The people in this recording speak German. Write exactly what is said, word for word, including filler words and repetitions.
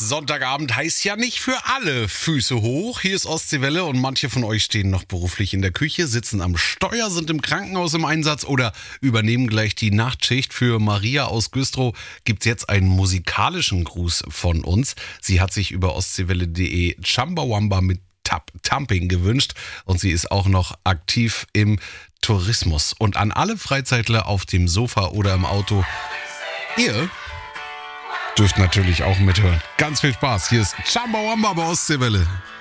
Sonntagabend heißt ja nicht für alle Füße hoch. Hier ist Ostseewelle und manche von euch stehen noch beruflich in der Küche, sitzen am Steuer, sind im Krankenhaus im Einsatz oder übernehmen gleich die Nachtschicht. Für Maria aus Güstrow gibt's jetzt einen musikalischen Gruß von uns. Sie hat sich über ostseewelle punkt de Chumbawamba mit Tap Tumping gewünscht und sie ist auch noch aktiv im Tourismus. Und an alle Freizeitler auf dem Sofa oder im Auto, ihr dürft natürlich auch mithören. Ganz viel Spaß. Hier ist Chumbawamba bei Ostseewelle.